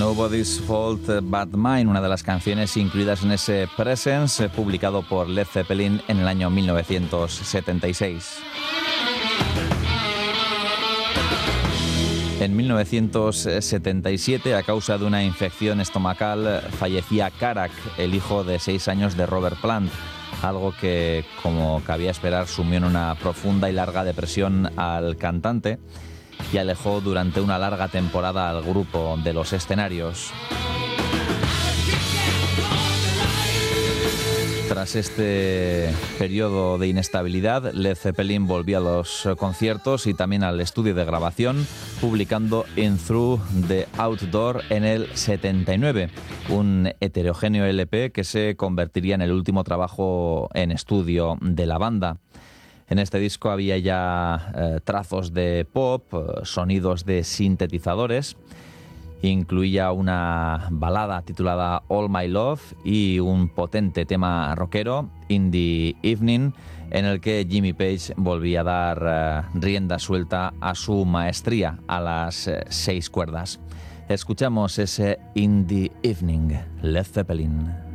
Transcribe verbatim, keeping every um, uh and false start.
Nobody's Fault But Mine, una de las canciones incluidas en ese Presence, publicado por Led Zeppelin en el año mil novecientos setenta y seis. En mil novecientos setenta y siete, a causa de una infección estomacal, fallecía Karak, el hijo de seis años de Robert Plant, algo que, como cabía esperar, sumió en una profunda y larga depresión al cantante y alejó durante una larga temporada al grupo de los escenarios. Tras este periodo de inestabilidad, Led Zeppelin volvió a los conciertos y también al estudio de grabación, publicando In Through the Outdoor en el setenta y nueve, un heterogéneo L P que se convertiría en el último trabajo en estudio de la banda. En este disco había ya eh, trazos de pop, eh, sonidos de sintetizadores. Incluía una balada titulada All My Love y un potente tema rockero, In the Evening, en el que Jimmy Page volvía a dar eh, rienda suelta a su maestría a las eh, seis cuerdas. Escuchamos ese In the Evening, Led Zeppelin.